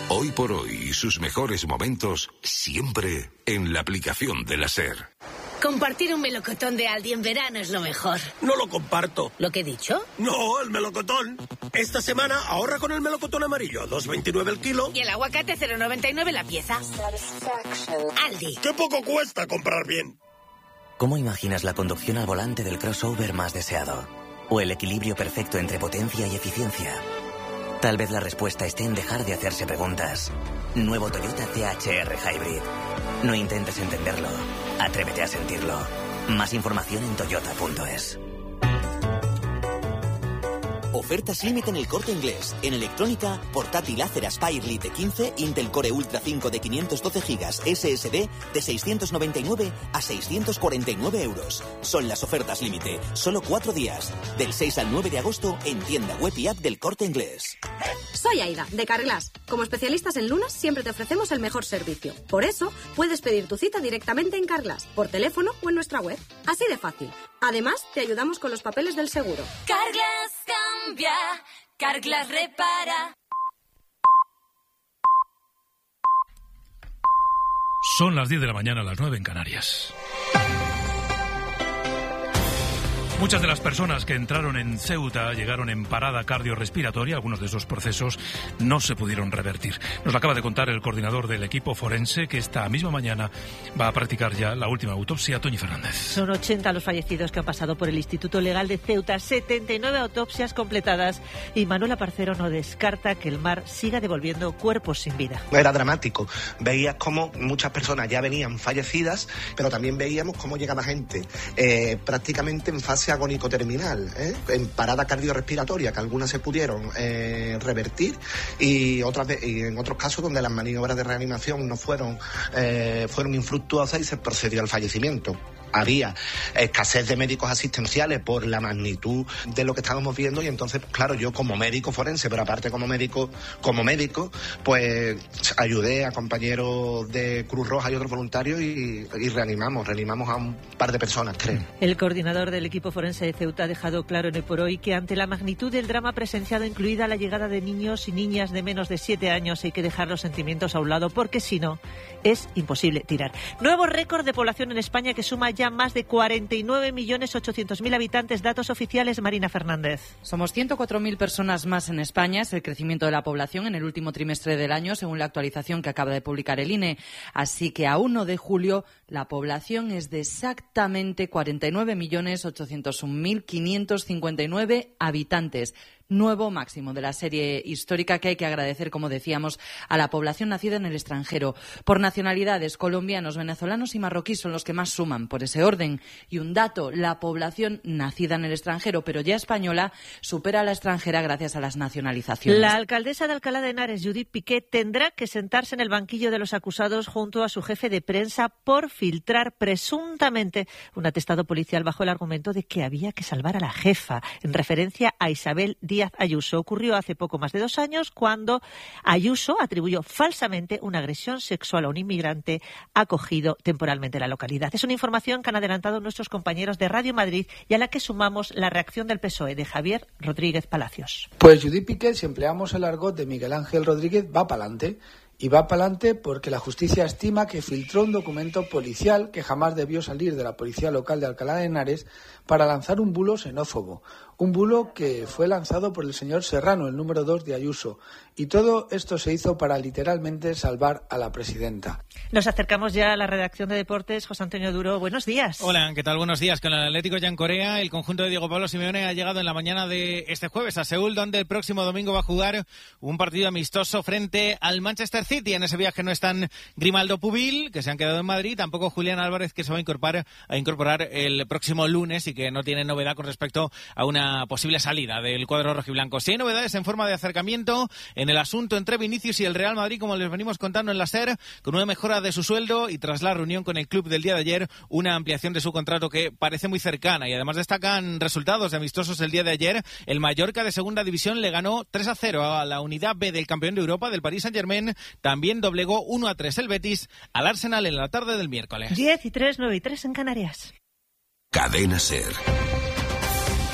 Hoy por hoy, sus mejores momentos siempre en la aplicación de la SER. Compartir un melocotón de Aldi en verano es lo mejor. No lo comparto. ¿Lo que he dicho? No, el melocotón. Esta semana ahorra con el melocotón amarillo a 2,29 el kilo. Y el aguacate 0,99 la pieza. Aldi. ¡Qué poco cuesta comprar bien! ¿Cómo imaginas la conducción al volante del crossover más deseado? ¿O el equilibrio perfecto entre potencia y eficiencia? Tal vez la respuesta esté en dejar de hacerse preguntas. Nuevo Toyota CHR Hybrid. No intentes entenderlo. Atrévete a sentirlo. Más información en toyota.es. Ofertas límite en El Corte Inglés. En electrónica, portátil Acer Aspire Lite 15, Intel Core Ultra 5 de 512 GB SSD de 699 a 649 euros. Son las ofertas límite. Solo 4 días. Del 6 al 9 de agosto en tienda web y app del Corte Inglés. Soy Aida, de Carglass. Como especialistas en lunas, siempre te ofrecemos el mejor servicio. Por eso, puedes pedir tu cita directamente en Carglass, por teléfono o en nuestra web. Así de fácil. Además, te ayudamos con los papeles del seguro. Carglass cambia, Carglass repara. Son las 10 de la mañana, las 9 en Canarias. Muchas de las personas que entraron en Ceuta llegaron en parada cardiorrespiratoria. Algunos de esos procesos no se pudieron revertir. Nos lo acaba de contar el coordinador del equipo forense, que esta misma mañana va a practicar ya la última autopsia, Toñi Fernández. Son 80 los fallecidos que han pasado por el Instituto Legal de Ceuta, 79 autopsias completadas, y Manuela Parcero no descarta que el mar siga devolviendo cuerpos sin vida. Era dramático. Veías cómo muchas personas ya venían fallecidas, pero también veíamos cómo llegaba gente prácticamente en fase agónico-terminal, en parada cardiorrespiratoria, que algunas se pudieron revertir y en otros casos donde las maniobras de reanimación no fueron infructuosas y se procedió al fallecimiento. Había escasez de médicos asistenciales por la magnitud de lo que estábamos viendo y entonces, claro, yo como médico forense, pero aparte como médico, pues ayudé a compañeros de Cruz Roja y otros voluntarios y reanimamos a un par de personas, creo. El coordinador del equipo forense de Ceuta ha dejado claro en Hoy por Hoy que ante la magnitud del drama presenciado, incluida la llegada de niños y niñas de menos de 7 años, hay que dejar los sentimientos a un lado porque si no, es imposible tirar. Nuevo récord de población en España que suma ya más de 49.800.000 habitantes, datos oficiales. Marina Fernández. Somos 104.000 personas más en España. Es el crecimiento de la población en el último trimestre del año, según la actualización que acaba de publicar el INE. Así que a 1 de julio la población es de exactamente 49.801.559 habitantes. Nuevo máximo de la serie histórica, que hay que agradecer, como decíamos, a la población nacida en el extranjero. Por nacionalidades, colombianos, venezolanos y marroquíes son los que más suman por ese orden. Y un dato, la población nacida en el extranjero, pero ya española, supera a la extranjera gracias a las nacionalizaciones. La alcaldesa de Alcalá de Henares, Judith Piqué, tendrá que sentarse en el banquillo de los acusados junto a su jefe de prensa por filtrar presuntamente un atestado policial bajo el argumento de que había que salvar a la jefa, en referencia a Isabel Díaz Ayuso. Ocurrió hace poco más de 2 años cuando Ayuso atribuyó falsamente una agresión sexual a un inmigrante acogido temporalmente en la localidad. Es una información que han adelantado nuestros compañeros de Radio Madrid y a la que sumamos la reacción del PSOE de Javier Rodríguez Palacios. Pues Judith Piqué, si empleamos el argot de Miguel Ángel Rodríguez, va para adelante. Y va para adelante porque la justicia estima que filtró un documento policial que jamás debió salir de la policía local de Alcalá de Henares para lanzar un bulo xenófobo. Un bulo que fue lanzado por el señor Serrano, el número 2 de Ayuso. Y todo esto se hizo para literalmente salvar a la presidenta. Nos acercamos ya a la redacción de deportes. José Antonio Duro, buenos días. Hola, ¿qué tal? Buenos días. Con el Atlético ya en Corea, el conjunto de Diego Pablo Simeone ha llegado en la mañana de este jueves a Seúl, donde el próximo domingo va a jugar un partido amistoso frente al Manchester City. En ese viaje no están Grimaldo Pubil, que se han quedado en Madrid, tampoco Julián Álvarez, que se va a incorporar el próximo lunes y que no tiene novedad con respecto a una posible salida del cuadro rojiblanco. Si hay novedades en forma de acercamiento en el asunto entre Vinicius y el Real Madrid, como les venimos contando en la SER, con una mejora de su sueldo y tras la reunión con el club del día de ayer, una ampliación de su contrato que parece muy cercana. Y además destacan resultados de amistosos el día de ayer. El Mallorca de segunda división le ganó 3-0 a la unidad B del campeón de Europa, del Paris Saint-Germain. También doblegó 1-3 el Betis al Arsenal en la tarde del miércoles. 10-3, 9-3 en Canarias. Cadena SER.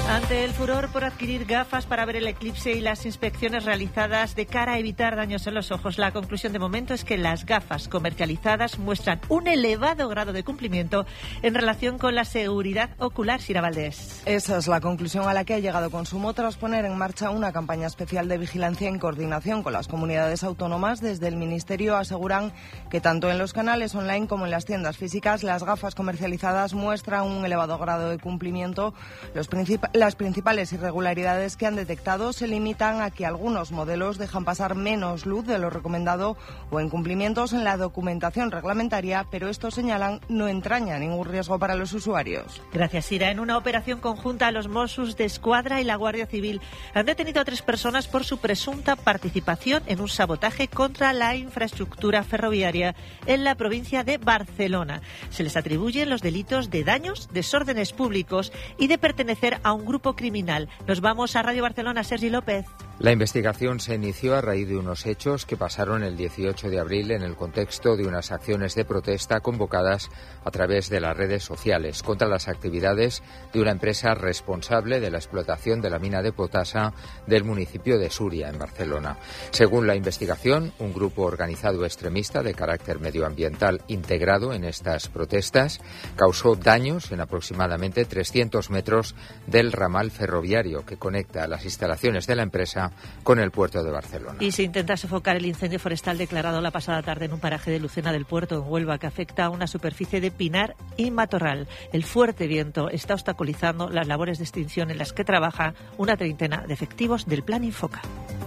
Ante el furor por adquirir gafas para ver el eclipse y las inspecciones realizadas de cara a evitar daños en los ojos, la conclusión de momento es que las gafas comercializadas muestran un elevado grado de cumplimiento en relación con la seguridad ocular. Sira Valdés. Esa es la conclusión a la que ha llegado Consumo tras poner en marcha una campaña especial de vigilancia en coordinación con las comunidades autónomas. Desde el Ministerio aseguran que tanto en los canales online como en las tiendas físicas las gafas comercializadas muestran un elevado grado de cumplimiento. Las principales irregularidades que han detectado se limitan a que algunos modelos dejan pasar menos luz de lo recomendado o incumplimientos en la documentación reglamentaria, pero estos, señalan, no entraña ningún riesgo para los usuarios. Gracias, Sira. En una operación conjunta, los Mossos de Escuadra y la Guardia Civil han detenido a 3 personas por su presunta participación en un sabotaje contra la infraestructura ferroviaria en la provincia de Barcelona. Se les atribuyen los delitos de daños, desórdenes públicos y de pertenecer a un grupo criminal. Nos vamos a Radio Barcelona, Sergi López. La investigación se inició a raíz de unos hechos que pasaron el 18 de abril en el contexto de unas acciones de protesta convocadas a través de las redes sociales contra las actividades de una empresa responsable de la explotación de la mina de potasa del municipio de Súria, en Barcelona. Según la investigación, un grupo organizado extremista de carácter medioambiental integrado en estas protestas causó daños en aproximadamente 300 metros del ramal ferroviario que conecta las instalaciones de la empresa con el puerto de Barcelona. Y se intenta sofocar el incendio forestal declarado la pasada tarde en un paraje de Lucena del Puerto, en Huelva, que afecta a una superficie de pinar y matorral. El fuerte viento está obstaculizando las labores de extinción en las que trabaja una treintena de efectivos del Plan Infoca.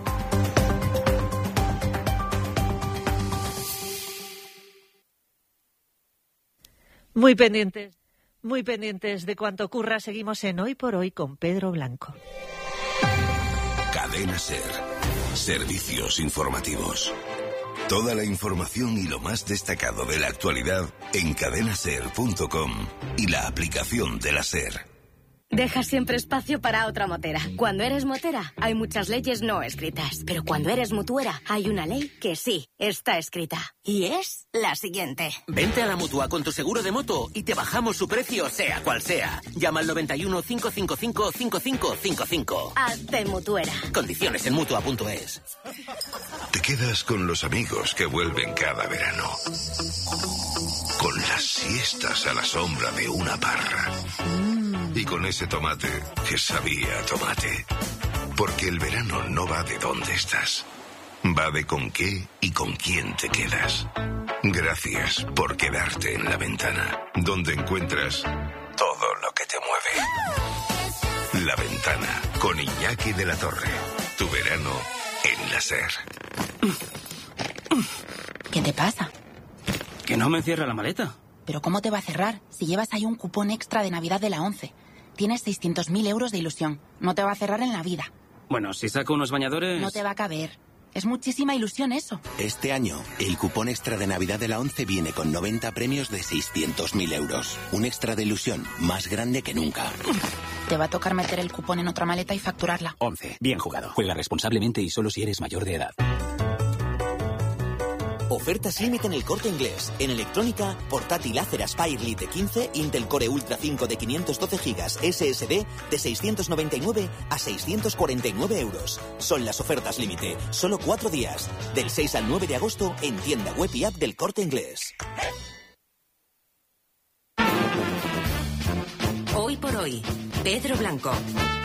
Muy pendientes de cuanto ocurra. Seguimos en Hoy por Hoy con Pedro Blanco. Cadena SER. Servicios informativos. Toda la información y lo más destacado de la actualidad en cadenaser.com y la aplicación de la SER. Deja siempre espacio para otra motera. Cuando eres motera, hay muchas leyes no escritas. Pero cuando eres mutuera, hay una ley que sí está escrita. Y es la siguiente. Vente a la Mutua con tu seguro de moto y te bajamos su precio, sea cual sea. Llama al 91 555 5555. Hazte mutuera. Condiciones en Mutua.es. Te quedas con los amigos que vuelven cada verano. Con las siestas a la sombra de una parra. Y con ese tomate que sabía a tomate. Porque el verano no va de dónde estás. Va de con qué y con quién te quedas. Gracias por quedarte en La Ventana, donde encuentras todo lo que te mueve. La Ventana, con Iñaki de la Torre. Tu verano en la SER. ¿Qué te pasa? Que no me cierra la maleta. ¿Pero cómo te va a cerrar si llevas ahí un cupón extra de Navidad de la 11? Tienes 600.000 euros de ilusión. No te va a cerrar en la vida. Bueno, si saco unos bañadores... No te va a caber. Es muchísima ilusión eso. Este año, el cupón extra de Navidad de la 11 viene con 90 premios de 600.000 euros. Un extra de ilusión más grande que nunca. Te va a tocar meter el cupón en otra maleta y facturarla. 11. Bien jugado. Juega responsablemente y solo si eres mayor de edad. Ofertas límite en el Corte Inglés. En electrónica, portátil Acer Aspire Lite 15, Intel Core Ultra 5 de 512 GB SSD de 699 a 649 euros. Son las ofertas límite. Solo 4 días. Del 6 al 9 de agosto en tienda web y app del Corte Inglés. Hoy por Hoy, Pedro Blanco.